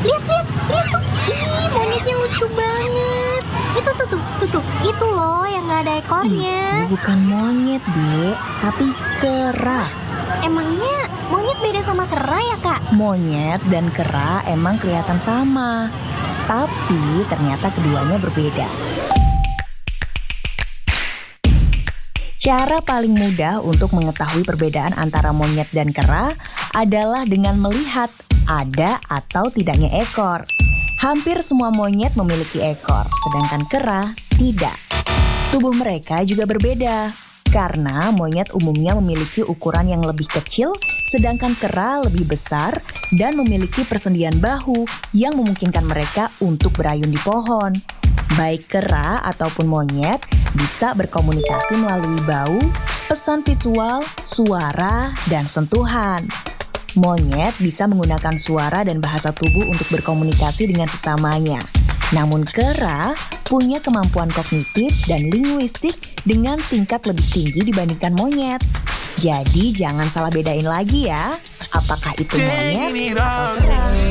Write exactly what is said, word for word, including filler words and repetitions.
lihat, lihat, lihat tuh. Ih, monyetnya lucu banget. Itu tuh, tuh, tuh, tuh. Itu loh yang gak ada ekornya. Itu bukan monyet, Be, tapi kera. Emangnya monyet beda sama kera ya, Kak? Monyet dan kera emang kelihatan sama, tapi ternyata keduanya berbeda. Cara paling mudah untuk mengetahui perbedaan antara monyet dan kera adalah dengan melihat ada atau tidaknya ekor. Hampir semua monyet memiliki ekor, sedangkan kera tidak. Tubuh mereka juga berbeda, karena monyet umumnya memiliki ukuran yang lebih kecil, sedangkan kera lebih besar dan memiliki persendian bahu yang memungkinkan mereka untuk berayun di pohon. Baik kera ataupun monyet bisa berkomunikasi melalui bau, pesan visual, suara, dan sentuhan. Monyet bisa menggunakan suara dan bahasa tubuh untuk berkomunikasi dengan sesamanya. Namun kera punya kemampuan kognitif dan linguistik dengan tingkat lebih tinggi dibandingkan monyet. Jadi jangan salah bedain lagi ya, apakah itu monyet atau kera.